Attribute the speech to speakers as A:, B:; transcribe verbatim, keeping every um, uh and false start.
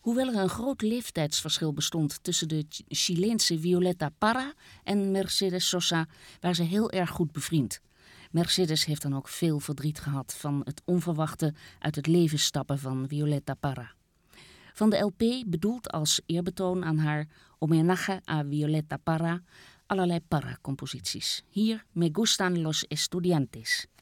A: Hoewel er een groot leeftijdsverschil bestond tussen de Chileense Violeta Parra en Mercedes Sosa, waren ze heel erg goed bevriend. Mercedes heeft dan ook veel verdriet gehad van het onverwachte uit het leven stappen van Violeta Parra. Van de L P, bedoeld als eerbetoon aan haar Homenaje a Violeta Parra, allerlei Parra-composities. Hier Me gustan los estudiantes.